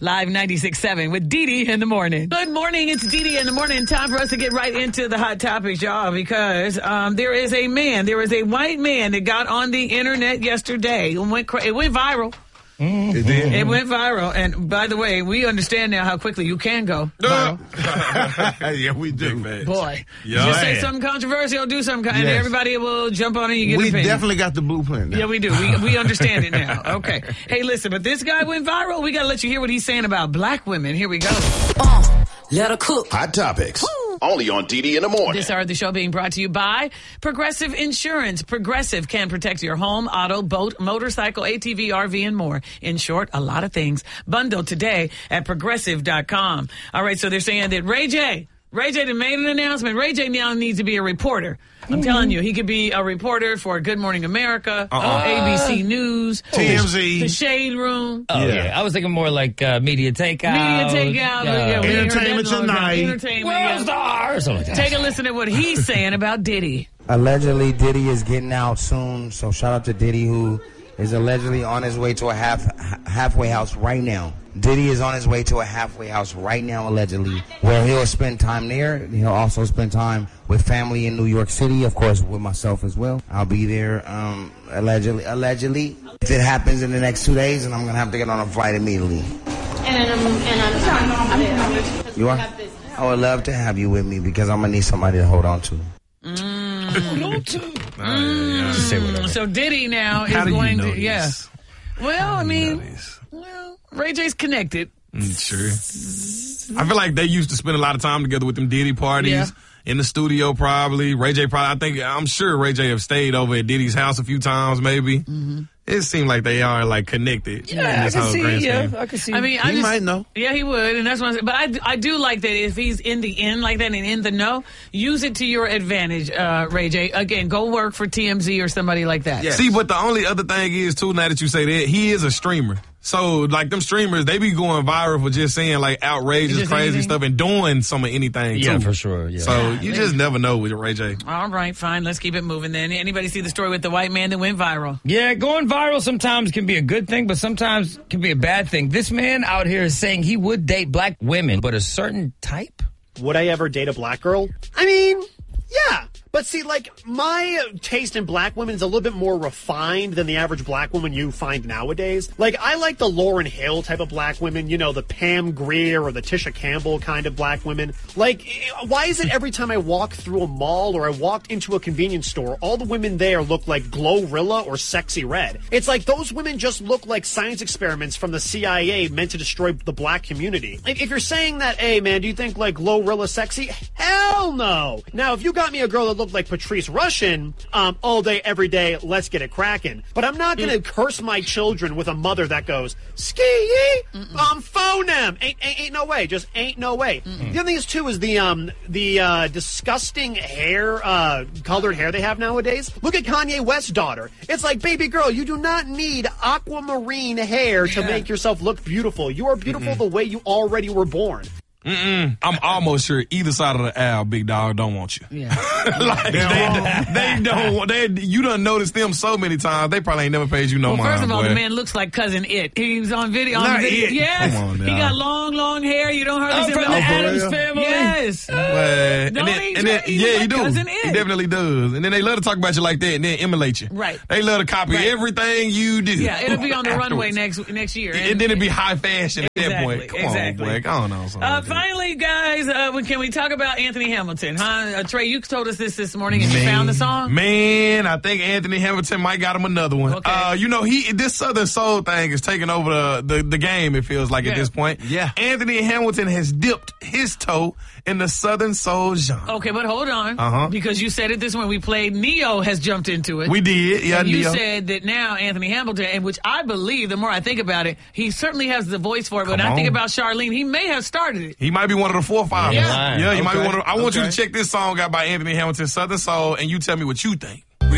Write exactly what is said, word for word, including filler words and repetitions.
Live ninety-six point seven with Dee Dee in the morning. Good morning. It's Dee Dee in the morning. Time for us to get right into the hot topics, y'all, because um, there is a man, there is a white man that got on the internet yesterday. It went, cra- it went viral. Mm-hmm. It did. It went viral. And by the way, we understand now how quickly you can go viral. Yeah, we do. Boy. Yeah, just say something controversial, do something, and yes. everybody will jump on it and you get We opinion. definitely got the blueprint now. Yeah, we do. We, we understand it now. Okay. Hey, listen, but this guy went viral. We got to let you hear what he's saying about black women. Here we go. Uh, let her cook. Hot topics. Woo. Only on Dee Dee in the morning. This hour of the show being brought to you by Progressive Insurance. Progressive can protect your home, auto, boat, motorcycle, A T V, R V, and more. In short, a lot of things. Bundle today at progressive dot com. All right, so they're saying that Ray J, Ray J made an announcement. Ray J now needs to be a reporter. I'm mm-hmm. telling you, he could be a reporter for Good Morning America, uh-uh. A B C News, T M Z, The Shade Room. Oh, yeah. yeah. I was thinking more like uh, Media Takeout. Media Takeout. Uh, yeah, Entertainment Tonight. Entertainment. World Star. Something like that. Take a listen to what he's saying about Diddy. Allegedly, Diddy is getting out soon, so shout out to Diddy, who is allegedly on his way to a half halfway house right now. Diddy is on his way to a halfway house right now, allegedly, where he'll spend time there. He'll also spend time with family in New York City, of course, with myself as well. I'll be there, um, allegedly. Allegedly, if it happens in the next two days, and I'm gonna have to get on a flight immediately. And I'm and I'm sorry. You are? I would love to have you with me because I'm gonna need somebody to hold on to. Mm. Hold on to. Mm. Just say whatever. So Diddy now is How do going you know to, yeah. this? Well, I mean, You know this? well, Ray J's connected. Mm, sure. I feel like they used to spend a lot of time together with them Diddy parties. Yeah. In the studio, probably. Ray J probably, I think, I'm sure Ray J have stayed over at Diddy's house a few times, maybe. Mm-hmm. It seemed like they are, like, connected. Yeah, I can see, yeah, I can see. I mean, I he just, might know. Yeah, he would, and that's what I'm saying. But I, I do like that if he's in the in like that and in the know, use it to your advantage, uh, Ray J. Again, go work for T M Z or somebody like that. Yes. See, but the only other thing is, too, now that you say that, he is a streamer. So, like, them streamers, they be going viral for just saying, like, outrageous, just crazy anything? stuff and doing some of anything, yeah, too. for sure, yeah. So, Yeah, you they- just never know with Ray J. All right, fine. Let's keep it moving then. Anybody see the story with the white man that went viral? Yeah, going viral sometimes can be a good thing, but sometimes can be a bad thing. This man out here is saying he would date black women, but a certain type? Would I ever date a black girl? I mean, yeah. But see, like, my taste in black women is a little bit more refined than the average black woman you find nowadays. Like, I like the Lauryn Hill type of black women, you know, the Pam Grier or the Tisha Campbell kind of black women. Like, why is it every time I walk through a mall or I walk into a convenience store, all the women there look like Glorilla or Sexy Red? It's like those women just look like science experiments from the C I A meant to destroy the black community. Like, if you're saying that, hey, man, do you think, like, Glorilla sexy? Hell no! Now, if you got me a girl that looked like Patrice Rushen, um, all day, every day, let's get it cracking. But I'm not going to mm. curse my children with a mother that goes, ski um, phonem. Ain't, ain't, ain't no way. Just ain't no way. Mm-mm. The other thing is, too, is the, um, the, uh, disgusting hair, uh, colored hair they have nowadays. Look at Kanye West's daughter. It's like, baby girl, you do not need aquamarine hair to yeah. make yourself look beautiful. You are beautiful Mm-mm. the way you already were born. Mm-mm. I'm almost sure either side of the aisle, big dog, don't want you. Yeah. like they, they don't want. They you done noticed them so many times. They probably ain't never paid you no well, mind. First of all, boy. the man looks like Cousin It. He was on video. On Not video. It. Yes, Come on now. he got long, long hair. You don't hardly Oh, see from him. the Oh, Addams real? family. Yes. But, and Don't then, he, and then, Trey? He yeah, look he like do. Cousin He It. definitely does. And then they love to talk about you like that and then emulate you. Right. They love to copy Right. everything you do. Yeah, it'll be on the runway next next year. And, and then it'd be high fashion exactly, at that point. Come exactly. on, boy. I don't know. Uh, finally, guys, uh, can we talk about Anthony Hamilton? Huh? Uh, Trey, you told us this this morning and man, you found the song? Man, I think Anthony Hamilton might got him another one. Okay. Uh, you know, he this Southern Soul thing is taking over the, the, the game, it feels like yeah. at this point. Yeah. Anthony Hamilton has dipped his toe in the Southern Soul genre. Okay, but hold on. Uh-huh. Because you said it this morning. We played Neo has jumped into it. We did, yeah, and you Neo. said that now Anthony Hamilton, and which I believe, the more I think about it, he certainly has the voice for it. But when Come I think on. about Charlene, he may have started it. He might be one of the four or five. Yeah. Yeah, yeah he Okay. might be one of I want Okay. you to check this song out by Anthony Hamilton, Southern Soul, and you tell me what you think.